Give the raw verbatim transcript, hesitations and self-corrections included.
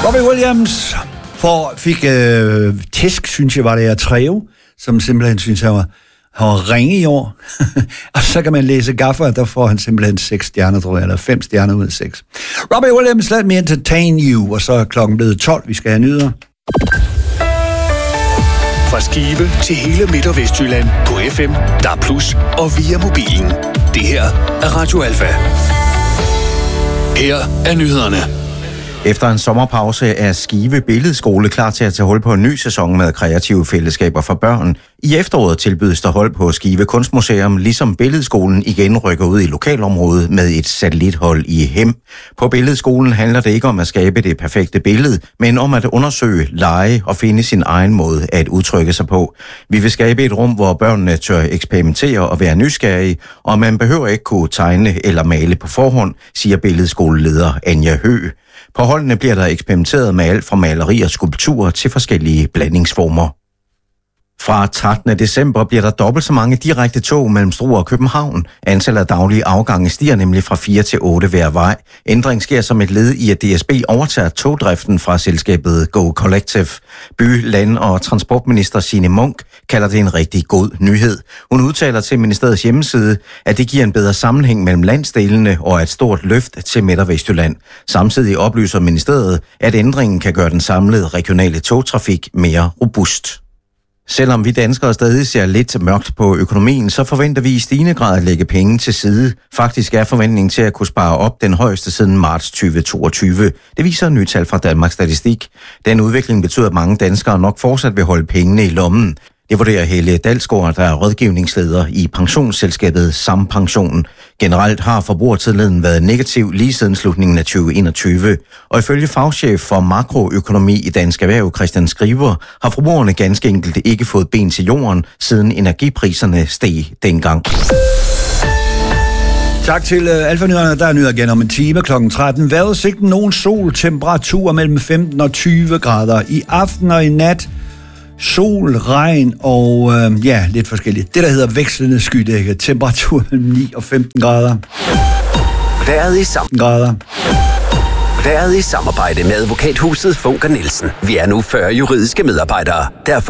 Robbie Williams for, fik øh, tæsk, synes jeg, var det af Treo, som simpelthen synes, han var, han var ringe i år. Og så kan man læse Gaffer, der får han simpelthen seks stjerner, tror jeg, eller fem stjerner ud af seks. Robbie Williams, Let Me Entertain You, og så er klokken blevet tolv, vi skal have nyheder. Fra Skive til hele Midt- og Vestjylland på F M, D A B plus, og via mobilen. Det her er Radio Alfa. Her er nyhederne. Efter en sommerpause er Skive Billedskole klar til at tage hul på en ny sæson med kreative fællesskaber for børn. I efteråret tilbydes der hold på Skive Kunstmuseum, ligesom Billedskolen igen rykker ud i lokalområdet med et satellithold i Hem. På Billedskolen handler det ikke om at skabe det perfekte billede, men om at undersøge, lege og finde sin egen måde at udtrykke sig på. Vi vil skabe et rum, hvor børnene tør eksperimentere og være nysgerrige, og man behøver ikke kunne tegne eller male på forhånd, siger Billedskoleleder Anja Høgh. På holdene bliver der eksperimenteret med alt fra maleri og skulpturer til forskellige blandingsformer. Fra trettende december bliver der dobbelt så mange direkte tog mellem Struer og København. Antallet af daglige afgange stiger nemlig fra fire til otte hver vej. Ændringen sker som et led i, at D S B overtager togdriften fra selskabet Go Collective. By-, land- og transportminister Signe Munk kalder det en rigtig god nyhed. Hun udtaler til ministeriets hjemmeside, at det giver en bedre sammenhæng mellem landsdelene og et stort løft til Midt- og Vestjylland. Samtidig oplyser ministeriet, at ændringen kan gøre den samlede regionale togtrafik mere robust. Selvom vi danskere stadig ser lidt mørkt på økonomien, så forventer vi i stigende grad at lægge penge til side. Faktisk er forventningen til at kunne spare op den højeste siden marts tyve toogtyve. Det viser nye tal fra Danmarks Statistik. Den udvikling betyder, at mange danskere nok fortsat vil holde pengene i lommen. Det vurderer Helle Dalsgaard, der er rådgivningsleder i pensionsselskabet Sampension. Generelt har forbrugertilliden været negativ lige siden slutningen af tyve enogtyve. Og ifølge fagchef for makroøkonomi i Dansk Erhverv, Christian Skriver, har forbrugerne ganske enkelt ikke fået ben til jorden, siden energipriserne steg dengang. Tak til uh, Alfa-nyhederne. Der er nyheder igen om en time klokken tretten. Vejrudsigten nogen sol, temperatur mellem femten og tyve grader. I aften og i nat sol, regn og øh, ja, lidt forskelligt. Det, der hedder vekslende skydække. Temperatur mellem ni og femten grader. Været i, sam- grader. Været i samarbejde med advokathuset Funker Nielsen. Vi er nu fyrre juridiske medarbejdere. Derfor